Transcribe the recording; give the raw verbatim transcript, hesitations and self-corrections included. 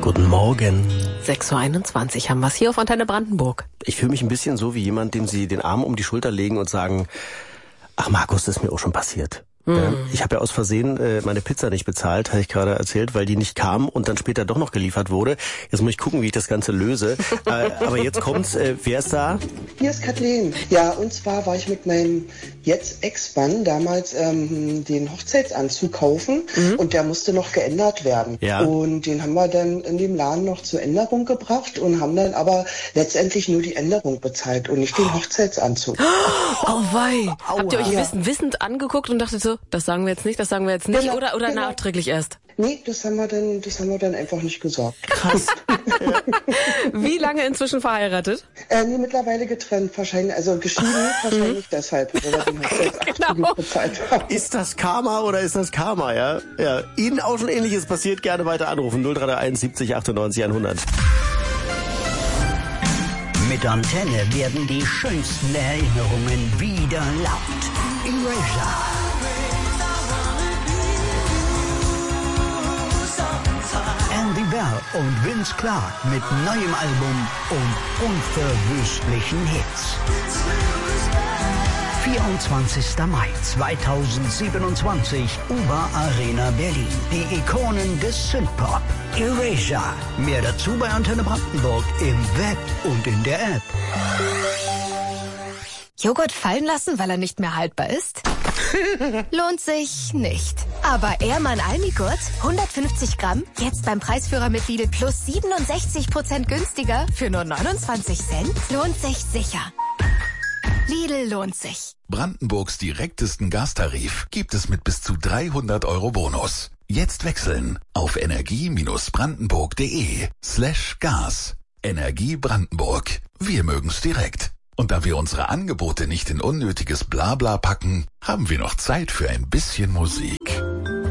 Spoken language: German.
Guten Morgen. sechs Uhr einundzwanzig haben wir es hier auf Antenne Brandenburg. Ich fühle mich ein bisschen so wie jemand, dem Sie den Arm um die Schulter legen und sagen, ach Markus, das ist mir auch schon passiert. Hm. Ja, ich habe ja aus Versehen äh, meine Pizza nicht bezahlt, habe ich gerade erzählt, weil die nicht kam und dann später doch noch geliefert wurde. Jetzt muss ich gucken, wie ich das Ganze löse. äh, aber jetzt kommt's. Äh, wer ist da? Hier ist Kathleen. Ja, und zwar war ich mit meinem jetzt Ex-Mann damals ähm, den Hochzeitsanzug kaufen mhm. und der musste noch geändert werden. Ja. Und den haben wir dann in dem Laden noch zur Änderung gebracht und haben dann aber letztendlich nur die Änderung bezahlt und nicht den Hochzeitsanzug. Oh wei. Aua. Habt ihr euch Ja. wissend, wissend angeguckt und dachtet so, das sagen wir jetzt nicht, das sagen wir jetzt nicht Genau, oder, oder genau. nachträglich erst? Nee, das haben wir dann, das haben wir dann einfach nicht gesagt. Krass. Wie lange inzwischen verheiratet? Äh, nee, mittlerweile getrennt, wahrscheinlich, also geschieden, wahrscheinlich deshalb, weil er den Hochzeitsanzug Genau. nicht bezahlt hat. Ist das Karma oder ist das Karma, ja? Ja. Ihnen auch schon Ähnliches passiert, gerne weiter anrufen. null drei eins siebzig achtundneunzig hundert. Mit Antenne werden die schönsten Erinnerungen wieder laut. Erasure. Andy Bell und Vince Clarke mit neuem Album und unverwüstlichen Hits. vierundzwanzigster Mai zweitausendsiebenundzwanzig, U-Bahn Arena Berlin. Die Ikonen des Synthpop. Erasure. Mehr dazu bei Antenne Brandenburg im Web und in der App. Joghurt fallen lassen, weil er nicht mehr haltbar ist? Lohnt sich nicht. Aber Ehrmann Almigurt, hundertfünfzig Gramm, jetzt beim Preisführer mit Lidl plus siebenundsechzig Prozent günstiger für nur neunundzwanzig Cent, lohnt sich sicher. Lidl lohnt sich. Brandenburgs direktesten Gastarif gibt es mit bis zu dreihundert Euro Bonus. Jetzt wechseln auf energie-brandenburg.de slash Gas. Energie Brandenburg. Wir mögen's direkt. Und da wir unsere Angebote nicht in unnötiges Blabla packen, haben wir noch Zeit für ein bisschen Musik.